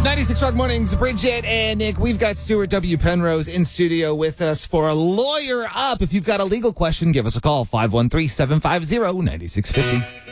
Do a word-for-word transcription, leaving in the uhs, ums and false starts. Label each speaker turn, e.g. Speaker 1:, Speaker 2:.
Speaker 1: ninety-six Rock Mornings, Bridget and Nick. We've got Stuart W. Penrose in studio with us for a Lawyer Up. If you've got a legal question, give us a call, five one three, seven five zero, nine six five zero.